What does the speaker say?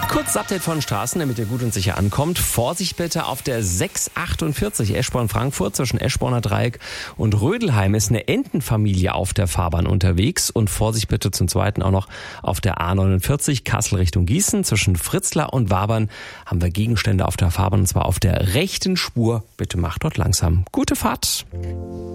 Kurz Update von Straßen, damit ihr gut und sicher ankommt. Vorsicht bitte auf der 648 Eschborn-Frankfurt zwischen Eschborner Dreieck und Rödelheim ist eine Entenfamilie auf der Fahrbahn unterwegs. Und Vorsicht bitte zum Zweiten auch noch auf der A49 Kassel Richtung Gießen zwischen Fritzlar und Wabern haben wir Gegenstände auf der Fahrbahn und zwar auf der rechten Spur. Bitte macht dort langsam. Gute Fahrt.